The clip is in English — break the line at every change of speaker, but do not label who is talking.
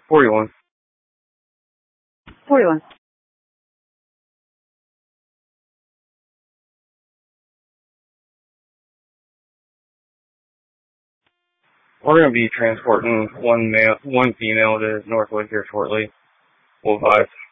41.
41.
We're going to be transporting one female to Northwood here shortly. We'll advise.